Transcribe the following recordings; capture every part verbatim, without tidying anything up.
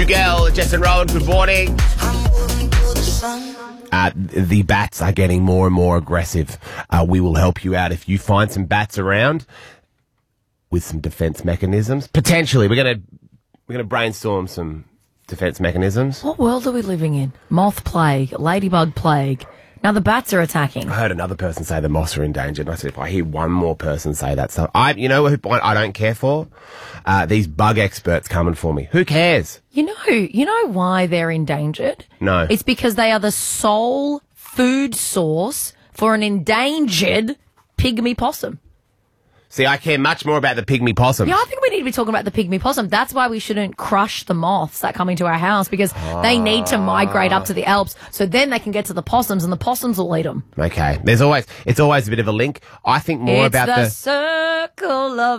your girl, Jess and Rowan. Good morning. Uh, the bats are getting more and more aggressive. Uh, we will help you out if you find some bats around with some defense mechanisms. Potentially, we're gonna we're gonna brainstorm some defense mechanisms. What world are we living in? Moth plague, ladybug plague. Now the bats are attacking. I heard another person say the moths are endangered. And I said, if I hear one more person say that stuff, I, you know who I don't care for? Uh, these bug experts coming for me. Who cares? You know, you know why they're endangered? No. It's because they are the sole food source for an endangered pygmy possum. See, I care much more about the pygmy possums. Yeah, I think we need to be talking about the pygmy possum. That's why we shouldn't crush the moths that come into our house, because ah. they need to migrate up to the Alps so then they can get to the possums and the possums will eat them. Okay. There's always, it's always a bit of a link. I think more it's about the... the circle of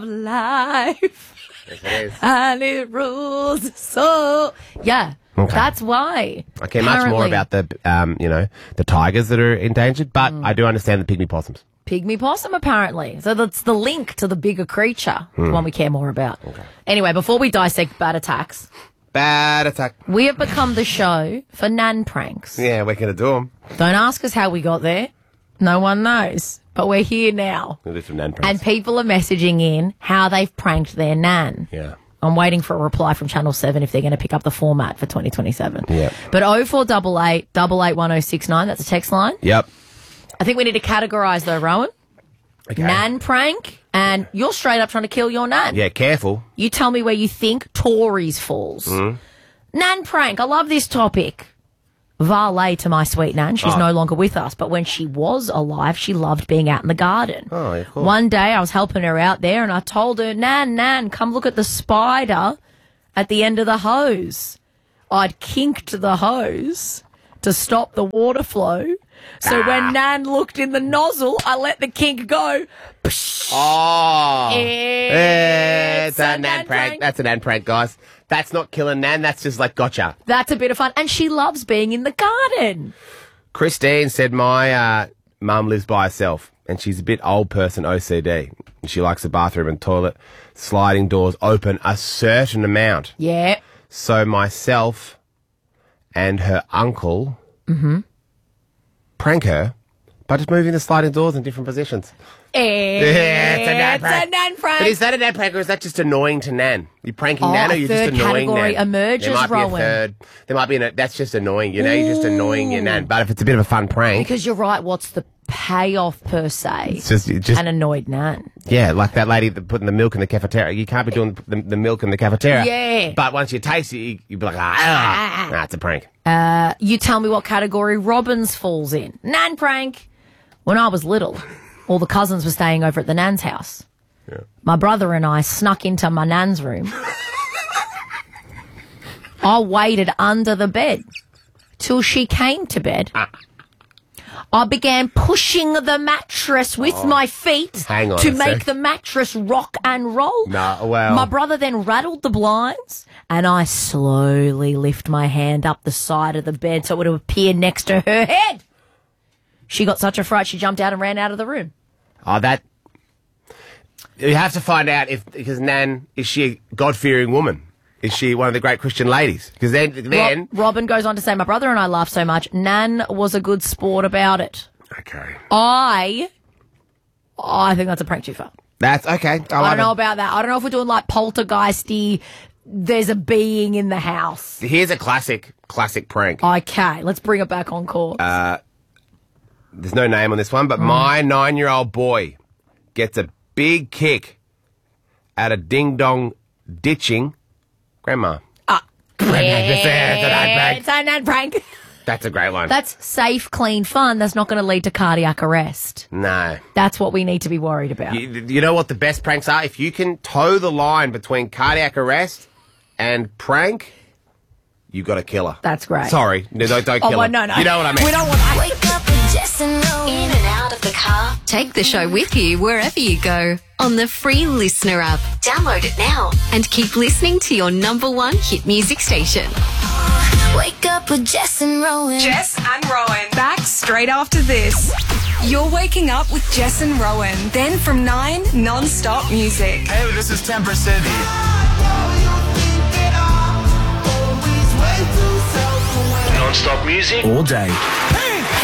life. Yes, it is. And it rules so... Yeah. Okay. That's why. I care much more about the, um, you know, the tigers that are endangered, but Mm. I do understand the pygmy possums. Pygmy possum, apparently. So that's the link to the bigger creature, Hmm. the one we care more about. Okay. Anyway, before we dissect bat attacks, Bad attack. we have become the show for nan pranks. Yeah, we're going to do them. Don't ask us how we got there. No one knows. But we're here now. We'll do some nan pranks. And people are messaging in how they've pranked their nan. Yeah. I'm waiting for a reply from Channel seven if they're going to pick up the format for twenty twenty-seven. Yep. But oh four eight eight, eight eight one oh six nine, that's a text line. Yep. I think we need to categorise though, Rowan. Okay. Nan prank, and you're straight up trying to kill your nan. Yeah, careful. You tell me where you think Tories falls. Mm. Nan prank, I love this topic. Valet to my sweet nan. She's Oh. no longer with us, but when she was alive, she loved being out in the garden. Oh, yeah, cool. One day I was helping her out there and I told her, Nan, Nan, come look at the spider at the end of the hose. I'd kinked the hose to stop the water flow. So Ah. when Nan looked in the nozzle, I let the kink go. Oh. It's, It's a nan prank. That's a nan prank, guys. That's not killing nan. That's just like, gotcha. That's a bit of fun. And she loves being in the garden. Christine said my uh, mum lives by herself and she's a bit old person O C D. And she likes the bathroom and toilet sliding doors open a certain amount. Yeah. So myself and her uncle Mm-hmm. prank her by just moving the sliding doors in different positions. It's, Yeah, it's a nan prank. a nan prank. But is that a nan prank or is that just annoying to nan? You're pranking Oh, nan or a you're just third annoying category nan? emerges, there might Rowan. be a third. There might be a, that's just annoying. You know, you're just annoying your nan. But if it's a bit of a fun prank, Because you're right, what's the payoff per se? it's just, it just An annoyed nan. yeah, like that lady that putting the milk in the cafeteria. You can't be doing the, the milk in the cafeteria. Yeah. But once you taste it, you, you'll be like, ah, nah, it's a prank. Uh, you tell me what category Robbins falls in. Nan prank. When I was little, all the cousins were staying over at the nan's house. Yeah. My brother and I snuck into my nan's room. I waited under the bed till she came to bed. Ah. I began pushing the mattress with my feet Hang on to a make sec. the mattress rock and roll. Nah, well. My brother then rattled the blinds and I slowly lift my hand up the side of the bed so it would appear next to her head. She got such a fright she jumped out and ran out of the room. Oh, that... You have to find out if... Because Nan, is she a God-fearing woman? Is she one of the great Christian ladies? Because then... then Rob, Robin goes on to say, my brother and I laughed so much. Nan was a good sport about it. Okay. I... I think that's a prank too far. That's... Okay. I, I love don't know it. about that. I don't know if we're doing like poltergeisty, there's a being in the house. Here's a classic, classic prank. Okay, let's bring it back on course. Uh, there's no name on this one, but my nine-year-old boy gets a big kick out of ding-dong ditching Grandma. Ah. Grandma, it's a- it's a nan prank. It's a nan prank. That's a great one. That's safe, clean fun. That's not going to lead to cardiac arrest. No. That's what we need to be worried about. You, you know what the best pranks are? If you can toe the line between cardiac arrest and prank, you've got a killer. That's great. Sorry. No, don't, don't Oh, kill well, him. no, no. You know what I mean. We don't want that. Wake up with Jess and Rowan. In and out of the car. Take the show with you wherever you go on the free Listener app. Download it now. And keep listening to your number one hit music station. Wake up with Jess and Rowan. Jess and Rowan. Back straight after this. You're waking up with Jess and Rowan. Then from nine, non-stop music. Hey, this is ten percent. Non-stop music all day.